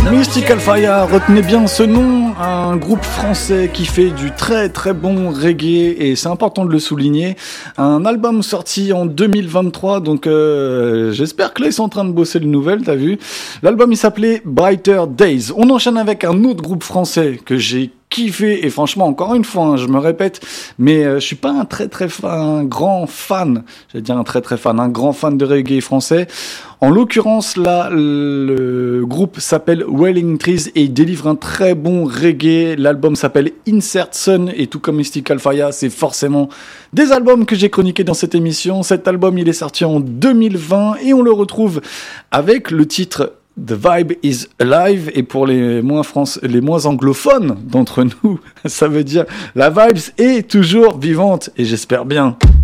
Mystical Fire, retenez bien ce nom, un groupe français qui fait du très très bon reggae et c'est important de le souligner. Un album sorti en 2023, donc j'espère que là ils sont en train de bosser le nouvel, t'as vu. L'album il s'appelait Brighter Days. On enchaîne avec un autre groupe français que j'ai kiffé et franchement encore une fois je me répète mais je suis pas un très très fan, un grand fan de reggae français. En l'occurrence là le groupe s'appelle Wailing Trees et il délivre un très bon reggae. L'album s'appelle Insert Sun et tout comme Mystical Fire c'est forcément des albums que j'ai chroniqués dans cette émission. Cet album il est sorti en 2020 et on le retrouve avec le titre The Vibe is Alive, et pour les moins anglophones d'entre nous, ça veut dire la vibe est toujours vivante, et j'espère bien.